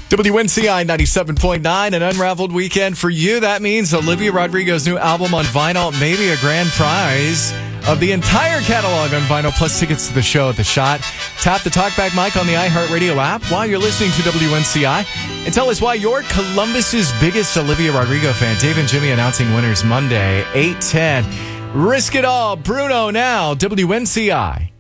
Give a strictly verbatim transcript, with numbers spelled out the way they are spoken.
W N C I ninety-seven point nine, an unraveled weekend for you. That means Olivia Rodrigo's new album on vinyl, maybe a grand prize of the entire catalog on vinyl, plus tickets to the show at The Shot. Tap the talkback mic on the iHeartRadio app while you're listening to W N C I and tell us why you're Columbus's biggest Olivia Rodrigo fan. Dave and Jimmy announcing winners Monday, eight ten. Risk it all. Bruno now, W N C I.